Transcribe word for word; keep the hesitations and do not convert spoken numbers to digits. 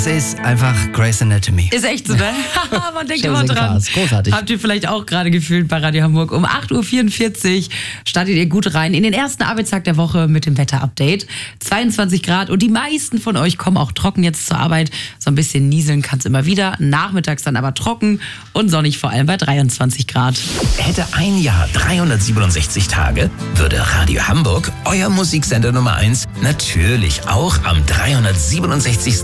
Es ist einfach Grey's Anatomy. Ist echt so, ne? Man denkt immer Shazam dran. Cars, großartig. Habt ihr vielleicht auch gerade gefühlt bei Radio Hamburg. Um acht Uhr vierundvierzig startet ihr gut rein in den ersten Arbeitstag der Woche mit dem Wetterupdate. zweiundzwanzig Grad und die meisten von euch kommen auch trocken jetzt zur Arbeit. So ein bisschen nieseln kann es immer wieder. Nachmittags dann aber trocken und sonnig, vor allem bei dreiundzwanzig Grad. Hätte ein Jahr dreihundertsiebenundsechzig Tage, würde Radio Hamburg, euer Musiksender Nummer eins, natürlich auch am dreihundertsiebenundsechzigsten